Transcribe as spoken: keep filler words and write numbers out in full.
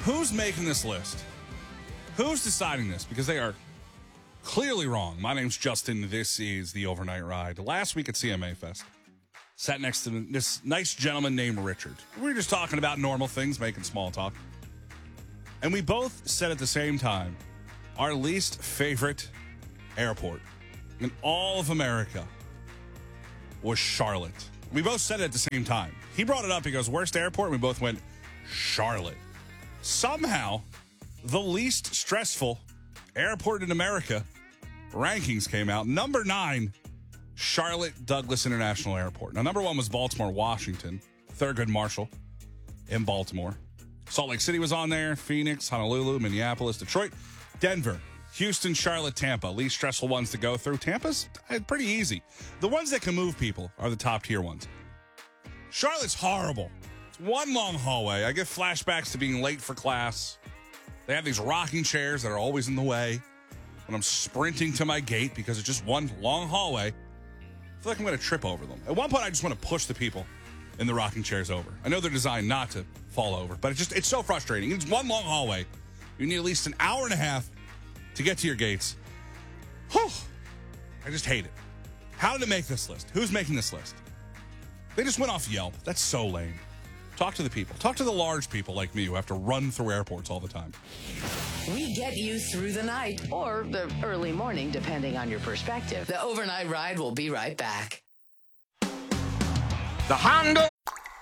Who's making this list? Who's deciding this? Because they are clearly wrong. My name's Justin. This is the Overnight Ride. Last week at C M A Fest, sat next to this nice gentleman named Richard. We were just talking about normal things, making small talk. And we both said at the same time, our least favorite airport in all of America was Charlotte. We both said it at the same time. He brought it up. He goes, worst airport? And we both went, Charlotte. Somehow, the least stressful airport in America rankings came out. Number nine, Charlotte Douglas International Airport. Now, number one was Baltimore, Washington. Thurgood Marshall in Baltimore. Salt Lake City was on there. Phoenix, Honolulu, Minneapolis, Detroit, Denver, Houston, Charlotte, Tampa. Least stressful ones to go through. Tampa's pretty easy. The ones that can move people are the top tier ones. Charlotte's horrible. It's one long hallway. I get flashbacks to being late for class. They have these rocking chairs that are always in the way when I'm sprinting to my gate because it's just one long hallway. I feel like I'm going to trip over them. At one point, I just want to push the people in the rocking chairs over. I know they're designed not to fall over, but it's just it's so frustrating. It's one long hallway. You need at least an hour and a half to get to your gates. Whew. I just hate it. How did it make this list? Who's making this list? They just went off Yelp. That's so lame. Talk to the people. Talk to the large people like me who have to run through airports all the time. We get you through the night or the early morning, depending on your perspective. The Overnight Ride will be right back. The Honda